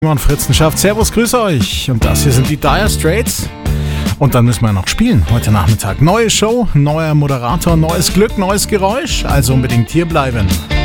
Und Fritzenschaft, Servus, grüße euch. Und das hier sind die Dire Straits. Und dann müssen wir noch spielen heute Nachmittag. Neue Show, neuer Moderator, neues Glück, neues Geräusch. Also unbedingt hier bleiben.